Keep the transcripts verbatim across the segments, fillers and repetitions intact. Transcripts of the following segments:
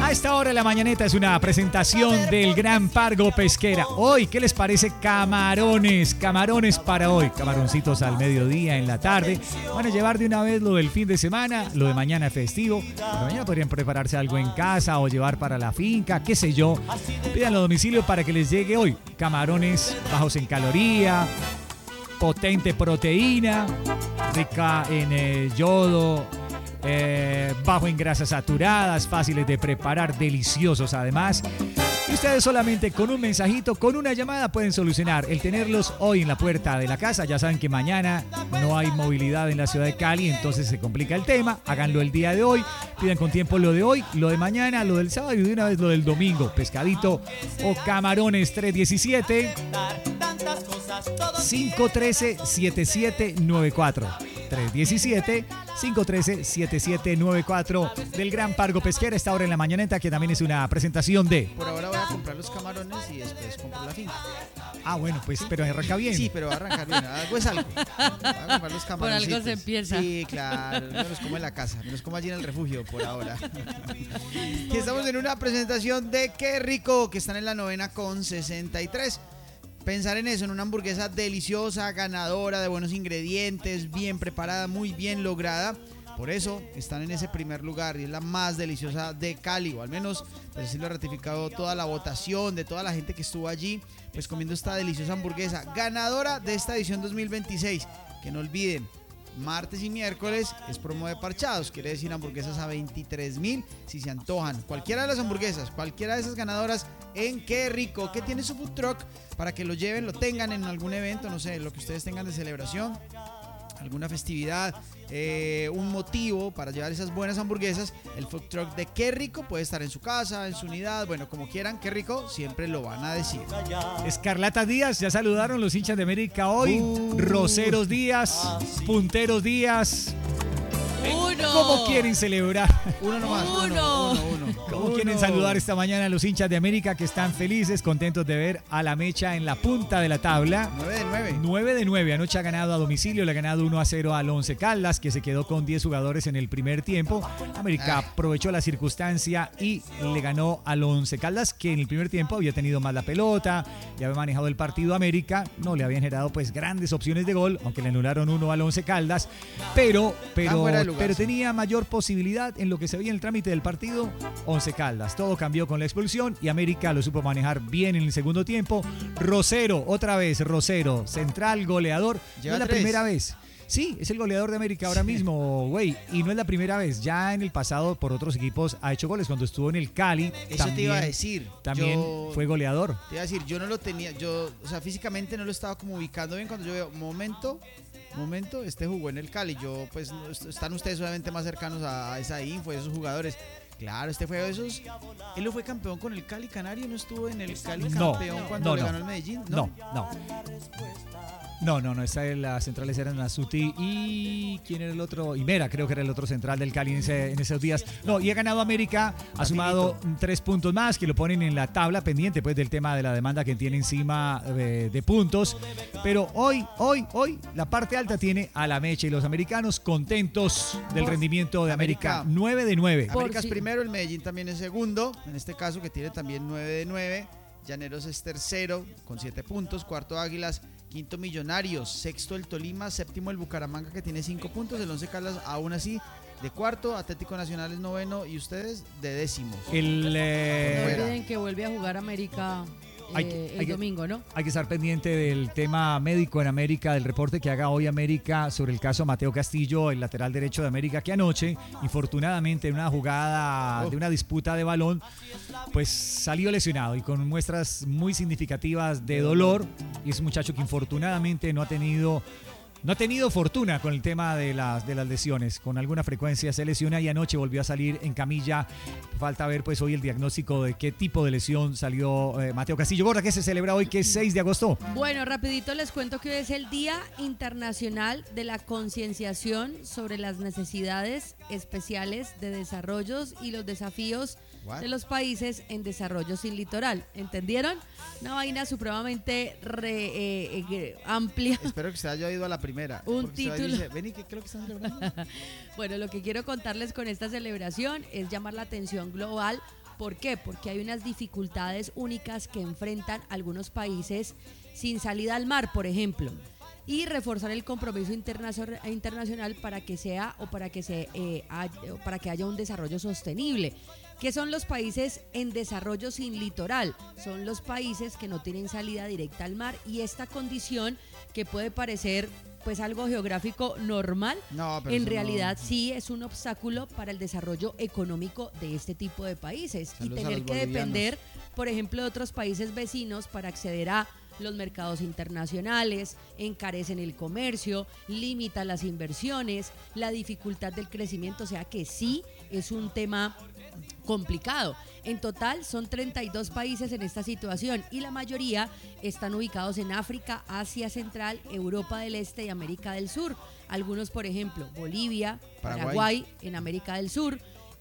A esta hora de la mañaneta es una presentación del Gran Pargo Pesquera. Hoy, ¿qué les parece? Camarones, camarones para hoy. Camaroncitos al mediodía, en la tarde. Van a llevar de una vez lo del fin de semana, lo de mañana es festivo. Pero mañana podrían prepararse algo en casa o llevar para la finca, qué sé yo. Pídanlo a domicilio para que les llegue hoy. Camarones bajos en caloría, potente proteína, rica en eh, yodo, eh, bajo en grasas saturadas, fáciles de preparar, deliciosos además. Y ustedes solamente con un mensajito, con una llamada pueden solucionar el tenerlos hoy en la puerta de la casa. Ya saben que mañana no hay movilidad en la ciudad de Cali, entonces se complica el tema. Háganlo el día de hohoy, pidan con tiempo lo de hoy, lo de mañana, lo del sábado y de una vez lo del domingo. Pescadito o camarones. Tres diecisiete, cinco uno tres, siete siete nueve cuatro. tres diecisiete, cinco uno tres, siete siete nueve cuatro del Gran Pargo Pesquera. Esta hora en la mañaneta, que también es una presentación de... Por ahora voy a comprar los camarones y después compro la finca. Ah, bueno, pues, pero arranca bien. Sí, pero va a arrancar bien. Algo es algo. Voy a comprar los Por algo se empieza. Sí, claro. Me los como en la casa. Me los como allí en el refugio por ahora. Y estamos en una presentación de Qué Rico, que están en la novena con sesenta y tres. Pensar en eso, en una hamburguesa deliciosa, ganadora, de buenos ingredientes, bien preparada, muy bien lograda. Por eso están en ese primer lugar y es la más deliciosa de Cali, o al menos pues así lo ha ratificado toda la votación de toda la gente que estuvo allí, pues comiendo esta deliciosa hamburguesa, ganadora de esta edición dos mil veintiséis. Que no olviden, martes y miércoles es promo de parchados, quiere decir hamburguesas a veintitrés mil si se antojan. Cualquiera de las hamburguesas, cualquiera de esas ganadoras en Qué Rico, que tiene su food truck para que lo lleven, lo tengan en algún evento, no sé, lo que ustedes tengan de celebración, alguna festividad, eh, un motivo para llevar esas buenas hamburguesas. El food truck de Qué Rico puede estar en su casa, en su unidad, bueno, como quieran. Qué Rico siempre lo van a decir. Escarlata Díaz, ya saludaron los hinchas de América hoy. Uh, Roseros Díaz, Punteros Díaz. Uno. ¿Cómo quieren celebrar? Uno nomás. Uno. Uno, uno, uno. ¿Cómo uno. quieren saludar esta mañana a los hinchas de América que están felices, contentos de ver a la Mecha en la punta de la tabla? nueve de nueve. nueve de nueve. Anoche ha ganado a domicilio, le ha ganado uno a cero al Once Caldas, que se quedó con diez jugadores en el primer tiempo. América Ah. aprovechó la circunstancia y le ganó al Once Caldas, que en el primer tiempo había tenido más la pelota, ya había manejado el partido. América no le habían generado pues grandes opciones de gol, aunque le anularon uno al Once Caldas, pero, pero, lugar, pero sí. tenía mayor posibilidad en lo que se veía en el trámite del partido. Once Caldas, todo cambió con la expulsión y América lo supo manejar bien en el segundo tiempo. Rosero, otra vez Rosero, central, goleador. Lleva no es la tres. primera vez. Sí, es el goleador de América ahora mismo, güey. Y no es la primera vez. Ya en el pasado, por otros equipos, ha hecho goles. Cuando estuvo en el Cali, Eso también, te iba a decir. también Yo- fue goleador. Te iba a decir, yo no lo tenía, yo, o sea, físicamente no lo estaba como ubicando bien cuando yo veo, momento, momento, este jugó en el Cali. Yo, pues, no- est- están ustedes obviamente más cercanos a esa info, a esos jugadores. Claro, este fue de esos. Él lo fue campeón con el Cali Canario, no estuvo en el Cali No, campeón cuando no, le no. ganó el Medellín. No, no. No, no, no, esta es las centrales eran Nasuti y ¿quién era el otro? Imera, creo que era el otro central del Cali en, ese- en esos días. No, y ha ganado América, ha sumado tres puntos más que lo ponen en la tabla pendiente pues del tema de la demanda que tiene encima eh, de puntos. Pero hoy, hoy, hoy, la parte alta tiene a la Mecha y los americanos contentos del rendimiento de América. América. nueve de nueve. Por América es si- primero, el Medellín también es segundo, en este caso que tiene también nueve de nueve. Llaneros es tercero con siete puntos, cuarto Águilas, quinto Millonarios, sexto el Tolima, séptimo el Bucaramanga que tiene cinco puntos, el Once Caldas aún así de cuarto, Atlético Nacional es noveno y ustedes de décimos. El, No eh, olviden que vuelve a jugar América eh, Hay que- el hay que- domingo, ¿no? Hay que estar pendiente del tema médico en América, del reporte que haga hoy América sobre el caso Mateo Castillo, el lateral derecho de América, que anoche, infortunadamente, en una jugada Oh. de una disputa de balón, pues salió lesionado y con muestras muy significativas de dolor. Y es un muchacho que infortunadamente no ha tenido... No ha tenido fortuna con el tema de las, de las lesiones. Con alguna frecuencia se lesiona y anoche volvió a salir en camilla. Falta ver pues hoy el diagnóstico de qué tipo de lesión salió eh, Mateo Castillo. Gorda, que se celebra hoy, que es seis de agosto. Bueno, rapidito les cuento que hoy es el Día Internacional de la Concienciación sobre las necesidades especiales de desarrollos y los desafíos What? de los países en desarrollo sin litoral. ¿Entendieron? Una vaina supremamente re- eh, eh, amplia. Espero que usted haya ido a la primera. Un porque usted título. dice, Vení, ¿qué creo que están celebrando? Bueno, lo que quiero contarles con esta celebración es llamar la atención global ¿Por qué? Porque hay unas dificultades únicas que enfrentan algunos países sin salida al mar, por ejemplo, y reforzar el compromiso internacio- internacional para que sea o para que se eh, hay- para que haya un desarrollo sostenible. ¿Qué son los países en desarrollo sin litoral? Son los países que no tienen salida directa al mar, y esta condición, que puede parecer pues algo geográfico normal, No, pero en eso realidad no. sí es un obstáculo para el desarrollo económico de este tipo de países. Saludos y a tener los que bolivianos. depender, por ejemplo, de otros países vecinos para acceder a los mercados internacionales, encarecen el comercio, limitan las inversiones, la dificultad del crecimiento, o sea que sí es un tema complicado. En total son treinta y dos países en esta situación, y la mayoría están ubicados en África, Asia Central, Europa del Este y América del Sur. Algunos, por ejemplo, Bolivia, Paraguay. Paraguay, en América del Sur.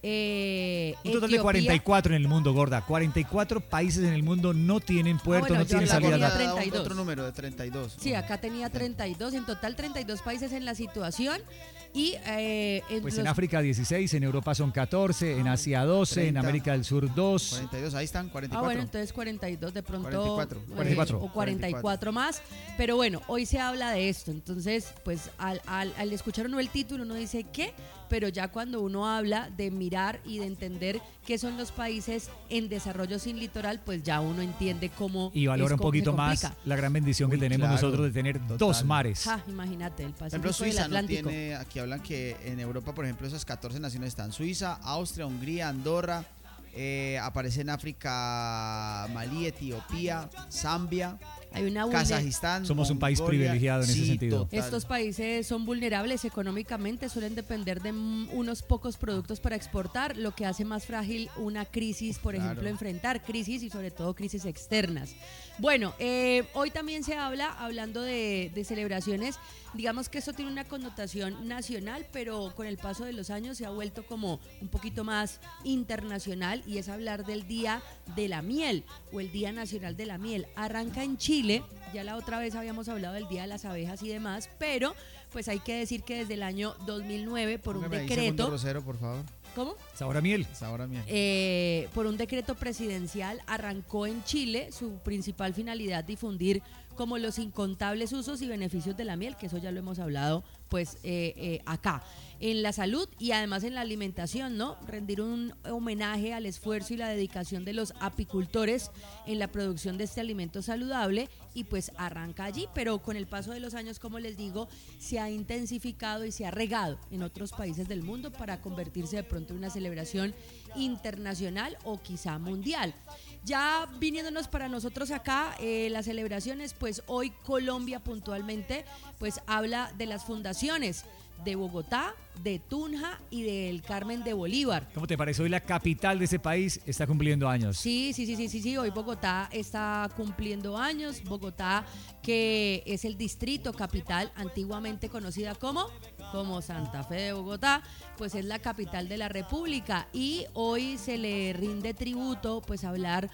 Eh, Un total de Etiopía. cuarenta y cuatro en el mundo, gorda. cuarenta y cuatro países en el mundo no tienen puerto, bueno, no yo tienen hablaba salida al de mar. treinta y dos. Otro número de treinta y dos. Sí, acá tenía treinta y dos, en total treinta y dos países en la situación. Y eh, en Pues los- en África dieciséis, en Europa son catorce, en Asia doce, en treinta. América del Sur dos. cuarenta y dos, ahí están, cuarenta y Ah, cuatro. bueno, entonces cuarenta y dos de pronto. cuarenta y cuatro. eh, cuarenta y cuatro. o cuarenta y cuatro más. Pero bueno, hoy se habla de esto. Entonces, pues al, al, al escuchar uno el título, uno dice ¿qué? Pero ya cuando uno habla de mirar y de entender qué son los países en desarrollo sin litoral, pues ya uno entiende cómo. Y valora es, un cómo se poquito más complica. la gran bendición que Uy, tenemos claro, nosotros de tener total. dos mares. Ja, imagínate, el Por ejemplo, Pacífico y el Suiza no Atlántico. tiene, aquí hablan que en Europa, por ejemplo, esas catorce naciones están: Suiza, Austria, Hungría, Andorra, eh, aparece en África Malí, Etiopía, Zambia, Hay una vulne- Kazajistán. Somos un país Mongolia. privilegiado en ese Sí, sentido. total. Estos países son vulnerables económicamente, suelen depender de mm, unos pocos productos para exportar, lo que hace más frágil una crisis, por Claro. ejemplo, enfrentar crisis y sobre todo crisis externas. Bueno, eh, hoy también se habla, hablando de, de celebraciones, digamos que esto tiene una connotación nacional, pero con el paso de los años se ha vuelto como un poquito más internacional, y es hablar del Día de la Miel o el Día Nacional de la Miel. Arranca en Chile, ya la otra vez habíamos hablado del Día de las Abejas y demás, pero pues hay que decir que desde el año dos mil nueve, por un Póngame ahí Segundo decreto, Rosero, por favor. ¿cómo? Sabor a miel. Es ahora mismo. Eh, por un decreto presidencial arrancó en Chile. Su principal finalidad, difundir como los incontables usos y beneficios de la miel, que eso ya lo hemos hablado pues eh, eh, acá, en la salud y además en la alimentación, ¿no? Rendir un homenaje al esfuerzo y la dedicación de los apicultores en la producción de este alimento saludable, y pues arranca allí, pero con el paso de los años, como les digo, se ha intensificado y se ha regado en otros países del mundo para convertirse de pronto en una celebración internacional o quizá mundial. Ya viniéndonos para nosotros acá, eh, las celebraciones, pues hoy Colombia puntualmente pues habla de las fundaciones de Bogotá, de Tunja y del Carmen de Bolívar. ¿Cómo te parece? Hoy la capital de ese país está cumpliendo años. Sí, sí, sí, sí, sí, sí, hoy Bogotá está cumpliendo años. Bogotá, que es el distrito capital, antiguamente conocida como, como Santa Fe de Bogotá, pues es la capital de la República, y hoy se le rinde tributo, pues hablar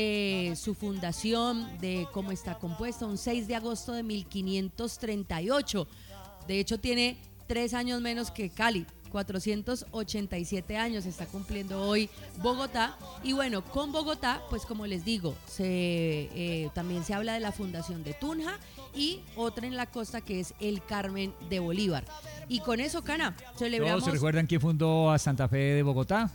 de su fundación, de cómo está compuesta, un seis de agosto de mil quinientos treinta y ocho. De hecho, tiene tres años menos que Cali, cuatrocientos ochenta y siete años está cumpliendo hoy Bogotá. Y bueno, con Bogotá, pues como les digo, se, eh, también se habla de la fundación de Tunja y otra en la costa que es el Carmen de Bolívar. Y con eso, Cana, celebramos... ¿Todos se recuerdan quién fundó a Santa Fe de Bogotá?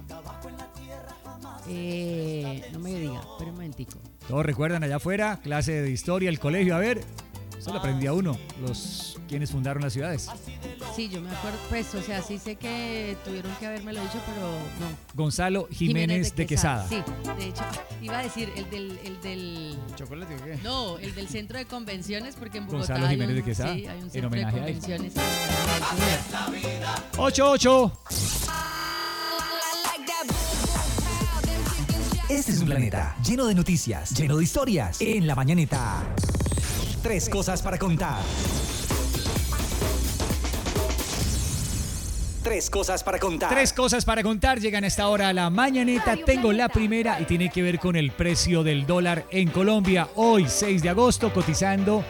Eh, no me diga, espera un momentico. ¿Todos recuerdan allá afuera? Clase de historia, el colegio. A ver, eso lo aprendí a uno. Los quienes fundaron las ciudades. Sí, yo me acuerdo, pues, o sea, sí sé que tuvieron que habérmelo dicho, pero no. Gonzalo Jiménez, de Quesada. Sí, de hecho, iba a decir el del, el del, ¿Chocolate o qué? no, el del centro de convenciones, porque en Bogotá Gonzalo hay Jiménez un, de Quesada, sí, hay un en centro de homenaje a él. convenciones. en homenaje al señor. ocho ocho. Este es un planeta lleno de noticias, lleno de historias. En la mañanita, tres cosas para contar. Tres cosas para contar. Tres cosas para contar llegan a esta hora a la mañaneta. Tengo la primera y tiene que ver con el precio del dólar en Colombia. Hoy, seis de agosto, cotizando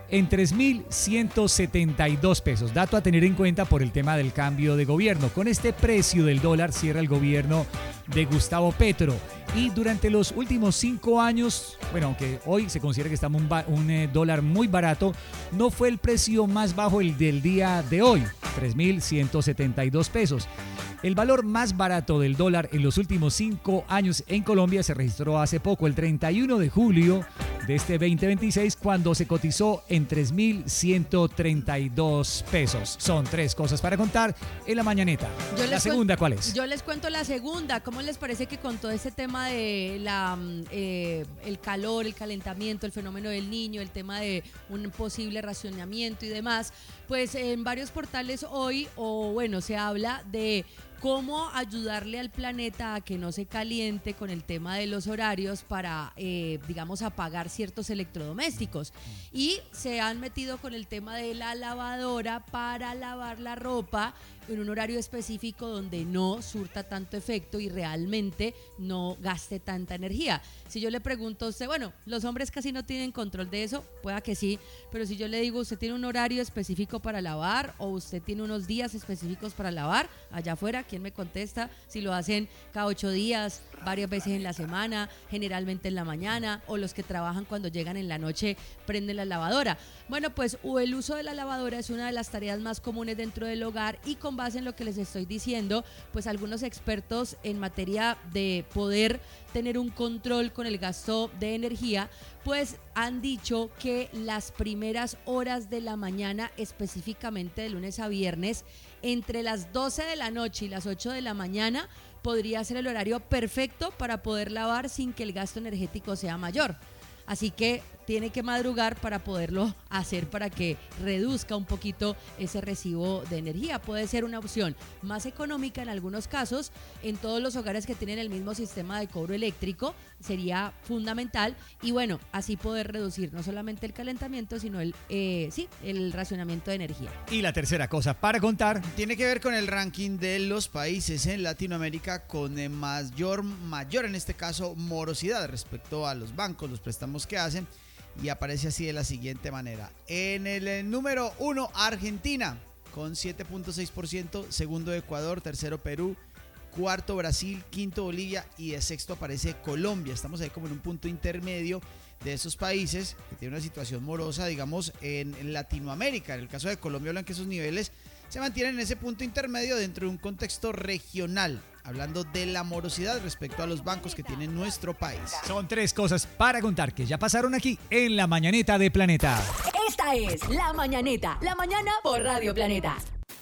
en tres mil ciento setenta y dos pesos. Dato a tener en cuenta por el tema del cambio de gobierno. Con este precio del dólar cierra el gobierno de Gustavo Petro. Y durante los últimos cinco años, bueno, aunque hoy se considera que estamos un, ba- un eh, dólar muy barato, no fue el precio más bajo el del día de hoy, tres mil ciento setenta y dos pesos. El valor más barato del dólar en los últimos cinco años en Colombia se registró hace poco, el treinta y uno de julio de este veinte veintiséis, cuando se cotizó en tres mil ciento treinta y dos pesos. Son tres cosas para contar en la mañaneta. Yo ¿La les segunda cuen- cuál es? Yo les cuento la segunda. ¿Cómo les parece que con todo este tema de la, mm, eh, el calor, el calentamiento, el fenómeno del niño, el tema de un posible racionamiento y demás, pues en varios portales hoy, o bueno, se habla de cómo ayudarle al planeta a que no se caliente con el tema de los horarios para, eh, digamos, apagar ciertos electrodomésticos. Y se han metido con el tema de la lavadora para lavar la ropa en un horario específico donde no surta tanto efecto y realmente no gaste tanta energía. Si yo le pregunto a usted, bueno, los hombres casi no tienen control de eso, pueda que sí, pero si yo le digo, usted tiene un horario específico para lavar o usted tiene unos días específicos para lavar, allá afuera, ¿quién me contesta? Si lo hacen cada ocho días, varias veces en la semana, generalmente en la mañana, o los que trabajan cuando llegan en la noche prenden la lavadora. Bueno, pues o el uso de la lavadora es una de las tareas más comunes dentro del hogar, y con base en lo que les estoy diciendo, pues algunos expertos en materia de poder tener un control con el gasto de energía, pues han dicho que las primeras horas de la mañana, específicamente de lunes a viernes, entre las doce de la noche y las ocho de la mañana, podría ser el horario perfecto para poder lavar sin que el gasto energético sea mayor. Así que tiene que madrugar para poderlo hacer, para que reduzca un poquito ese recibo de energía. Puede ser una opción más económica en algunos casos. En todos los hogares que tienen el mismo sistema de cobro eléctrico sería fundamental, y bueno, así poder reducir no solamente el calentamiento, sino el, eh, sí, el racionamiento de energía. Y la tercera cosa para contar Tiene que ver con el ranking de los países en Latinoamérica con eh, mayor, mayor en este caso, morosidad respecto a los bancos, los préstamos que hacen, y aparece así de la siguiente manera. En el eh, número uno, Argentina, con siete punto seis por ciento, segundo Ecuador, tercero Perú, cuarto Brasil, quinto Bolivia y de sexto aparece Colombia. Estamos ahí como en un punto intermedio de esos países que tienen una situación morosa, digamos, en, en Latinoamérica. En el caso de Colombia hablan que esos niveles se mantienen en ese punto intermedio dentro de un contexto regional, hablando de la morosidad respecto a los bancos que tiene nuestro país. son tres cosas para contar que ya pasaron aquí en la mañaneta de Planeta. Esta es La Mañaneta, la mañana por Radio Planeta.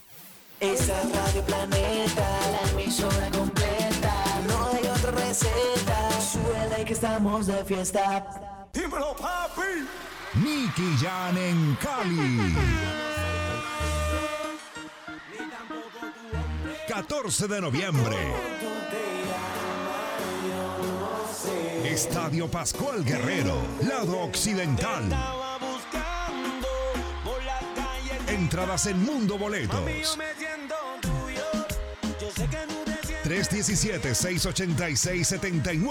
Esa es Radio Planeta, la emisora completa. No hay otra receta. Suele que estamos de fiesta. Dímelo, papi. Nicky Jam en Cali. catorce de noviembre. Estadio Pascual Guerrero, lado occidental. Entradas en Mundo Boletos. tres uno siete, seis ocho seis, siete nueve